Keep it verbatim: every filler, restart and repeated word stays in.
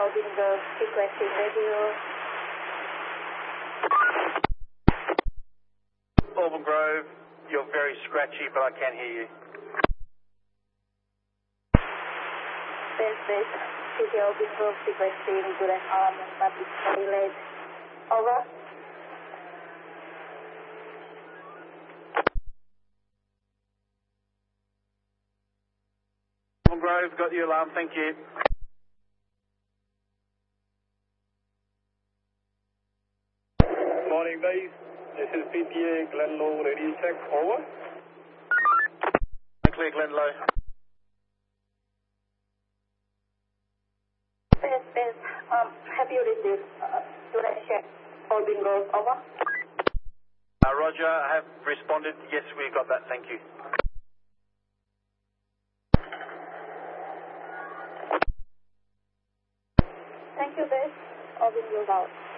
Albin Grove, requesting radio. Albin Grove, you're very scratchy, but I can hear you. Space Space, City Albin Grove, requesting Duran Alam and Public Toilet. Over. Albin Grove, got your alarm, thank you. Morning base, this is P T A Glenlow, radio check, over. Clear Glenlow. Space Space, um, have you received uh, Duran check Albin Grove, over? Uh, Roger, I have responded. Yes, we got that, thank you. Thank you, Base. Albin Grove out.